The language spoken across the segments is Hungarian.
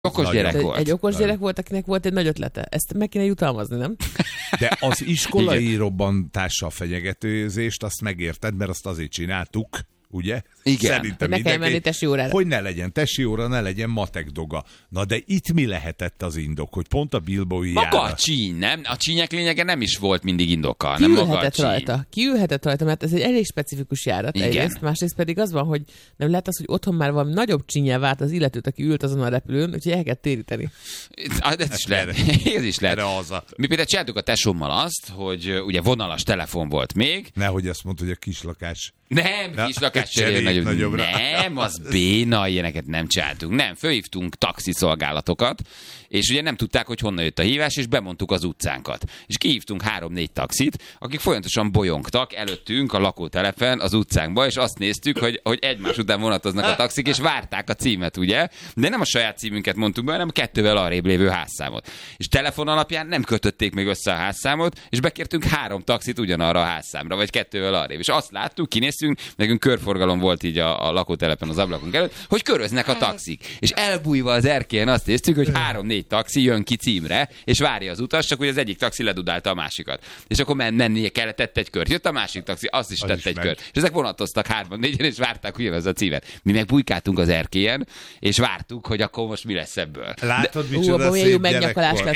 Okos gyerek volt. Egy okos gyerek volt, akinek volt egy nagy ötlete. Ezt meg kéne jutalmazni, nem? De az iskolai robbantással fenyegetőzést azt megérted, mert azt azért csináltuk, ugye? Igen. Szerintem ne kelljen menni tesi órára. hogy ne legyen tesi óra, ne legyen matek doga. Na de itt mi lehetett az indok, hogy pont a Bilbaui Maga a csíny, nem? A csínyek lényege nem is volt mindig indoka. Ki ülhetett rajta? Ki ülhetett rajta, mert ez egy elég specifikus járat. Igen. Egyrészt, másrészt pedig az van, hogy nem lehet az, hogy otthon már valami nagyobb csínyel várt az illetőt, aki ült azon a repülőn, úgyhogy el kell téríteni. Ez is lehet. Ez is lehet. Mi például csináltuk a tesómmal azt, hogy ugye vonalas telefon volt még. Nehogy azt mondta, hogy a kislakás. Nem, kislakás cserél nagyobbra. Nem, az béna, ilyeneket nem csináltunk. Nem, fölhívtunk taxiszolgálatokat, és ugye nem tudták, hogy honnan jött a hívás, és bemondtuk az utcánkat. És kihívtunk 3-4 taxit, akik folyamatosan bolyongtak előttünk a lakótelepen az utcánkba, és azt néztük, hogy egymás után vonatoznak a taxik, és várták a címet, ugye? De nem a saját címünket mondtuk be, hanem 2-vel arrébb lévő házszámot. És telefon alapján nem kötötték még össze a házszámot, és bekértünk 3 taxit ugyanarra a házszámra, vagy 2-vel arrébb. És azt láttuk, kinéztünk, nekünk körforgalom volt így a lakótelepen az ablakunk előtt, hogy köröznek a taxik. És elbújva az erkélyen azt néztük, hogy 3-4 taxi jön ki címre, és várja az utas, csak hogy az egyik taxi ledudálta a másikat. És akkor mennie kellett, tett egy kört. Jött a másik taxi, azt is tett egy kört. És ezek vonatoztak 3-4-en, és várták ugyanaz a címet. Mi meg bujkáltunk az erkélyen, és vártuk, hogy akkor most mi lesz ebből. Látod, micsoda szép gyerek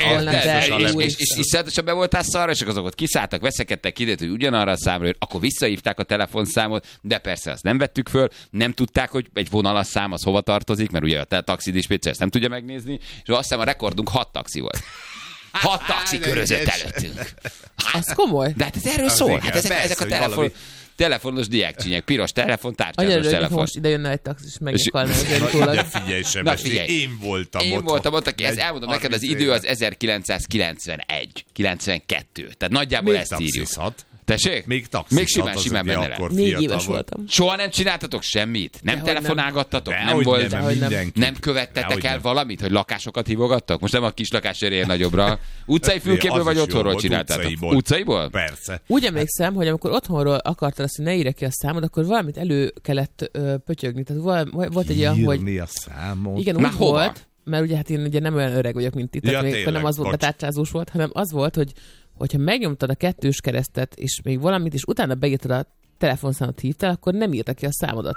volt. És iszonyatosan be voltál szarra, és azok ott kiszálltak, veszekedtek, kiderült, hogy ugyanarra a számra, akkor visszahívták a telefonszámot, de persze azt nem vettük föl, nem tudták, hogy egy vonalas szám az hova tartozik, mert ugye a taxidispécser ezt nem tudja megnézni, és azt hiszem a rekordunk 6 taxi volt. 6 taxi körözött előttünk. Az komoly. De hát ez erről szól. Hát ezek a telefonos diákcsínyek, piros telefon, tárcsázós telefon. Most ide jönne egy taxis, és megnyilkolna azért tőle. Figyelj, Sebesti, én voltam ott, aki ezt elmondom neked, az idő az 1991, 92. Tehát nagyjából ezt írjuk. Tessék? Még taxisat. Még simán benne lehet. 4 éves voltam. Soha nem csináltatok semmit? Nem telefonálgattatok? Nem követtetek el valamit, hogy lakásokat hívogattak? Most nem a kis lakás cserél nagyobbra. Utcai fülkéből vagy otthonról csináltatok? Utcaiból? Persze. Úgy emlékszem, hogy amikor otthonról akartad azt, hogy ne írja ki a számot, akkor valamit elő kellett pötyögni. Tehát volt egy olyan, hogy... Írni a számot? Igen, úgy volt, mert ugye hát én ugye nem olyan öreg vagyok, mint itt, még nem az volt, betárcsázós volt, hanem az volt, hogyha megnyomtad a 2. keresztet, és még valamit, és utána beírtad a telefonszámot hívtál, akkor nem írta ki a számodat.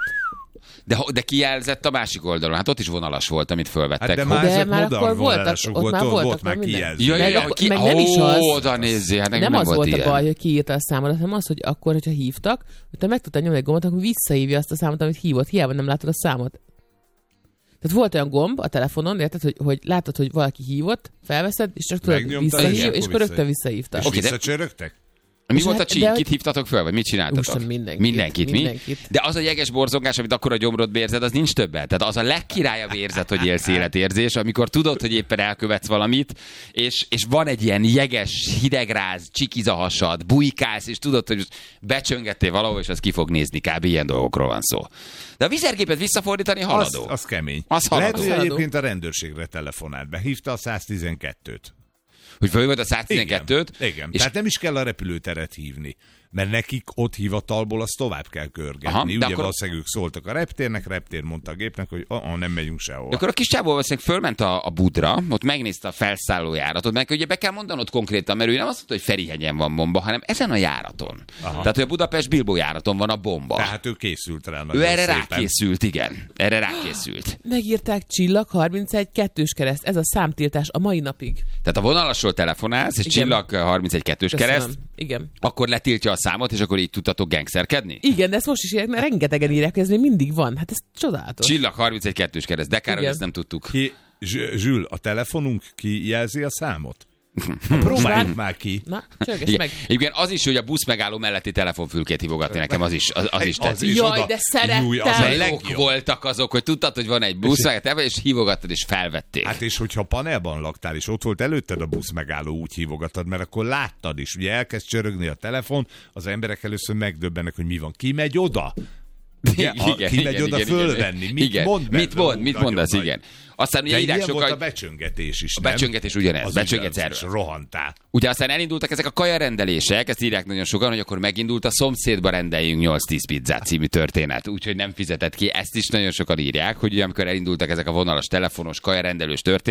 De kijelzett a másik oldalon. Hát ott is vonalas volt, amit fölvettek. Hát de már akkor voltak, ott már kijelzett. Meg nem is az. Oda nézzé, hát nem az volt ilyen. A baj, hogy kiírta a számodat, hanem az, hogy akkor, hogyha hívtak, te meg tudtad nyomni egy gombot, akkor visszahívja azt a számot, amit hívott. Hiába nem látod a számot. Tehát volt olyan gomb a telefonon, érted, hogy látod, hogy valaki hívott, felveszed, és csak tudod visszahív, és akkor rögtön visszahívta. És visszacsörögtek? Mi volt a csíny? Kit hívtatok föl, vagy mit csináltatok? Mindenkit. Mi? De az a jeges borzongás, amit akkor a gyomrodba érzed, az nincs többet. Tehát az a legkirályabb érzet, hogy élsz életérzés, amikor tudod, hogy éppen elkövetsz valamit, és van egy ilyen jeges, hidegráz, csikizahasad, bujkálsz, és tudod, hogy becsöngettél valahol, és az ki fog nézni, kb. Ilyen dolgokról van szó. De a vizergépet visszafordítani haladó. Az kemény. Az lehet, hogy egyébként a rendőrségre telefonált be. Hívta a 112-t. Hogy fölhívod a 112-t? Igen. És tehát nem is kell a repülőteret hívni. Mert nekik ott hivatalból azt tovább kell körgetni. Aha, ugye akkor... valószínűleg ők szóltak a reptér mondta a gépnek, hogy nem megyünk sehol. De akkor a kis csávó valószínűleg fölment a Budra, ott megnézte a felszállójáratot, meg ugye be kell mondanod konkrétan, mert ő nem azt mondta, hogy Ferihegyen van bomba, hanem ezen a járaton. Aha. Tehát, hogy a Budapest-Bilbó járaton van a bomba. Tehát ő készült rá. Ő erre rákészült, igen. Erre rákészült. Megírták csillag 31 2. kereszt. Ez a számtiltás a mai napig. Tehát a vonalasról telefonálsz, és igen. Csillag 31 2. kereszt. Igen. Akkor letiltja a számot, és akkor így tudtatok gangsterkedni? Igen, de ezt most is írják, mert rengetegen írják, hogy ez még mindig van. Hát ez csodálatos. Csillag 31 2. kereszt. De kár, hogy ezt nem tudtuk. Zsül, a telefonunk kijelzi a számot? Próbáljuk már ki. Na, csörgess meg. Igen, az is, hogy a busz megálló melletti telefonfülkét hívogatni nekem, az is tetszik. Jaj, de szerettem. Voltak azok, hogy tudtad, hogy van egy busz megálló, és hívogattad, és felvették. Hát és hogyha panelban laktál, és ott volt előtted a busz megálló, úgy hívogattad, mert akkor láttad is. Ugye elkezd csörögni a telefon, az emberek először megdöbbennek, hogy mi van. Ki megy oda? Ki megy oda fölvenni? Mit mondasz, igen. Aztán ugye írják sokan... volt a becsöngetés is, a becsöngetés ugyanez. Becsöngetsz erről. Rohantál. Ugye aztán elindultak ezek a kajarendelések, ezt írják nagyon sokan, hogy akkor megindult a szomszédba rendeljünk 8-10 pizzát című történet. Úgyhogy nem fizetett ki. Ezt is nagyon sokan írják, hogy ugye amikor elindultak ezek a vonalas, telefonos, kajarendelős történet,